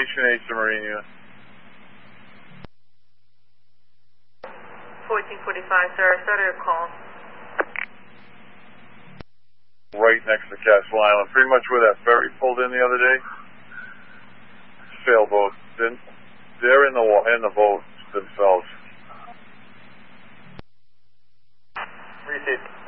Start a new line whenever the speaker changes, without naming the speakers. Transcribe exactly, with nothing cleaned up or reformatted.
Station H, the Marine unit.
fourteen forty-five, sir. Started your call.
Right next to Castle Island, pretty much where that ferry pulled in the other day. Sailboat. Then they're in the in the boat themselves.
Received.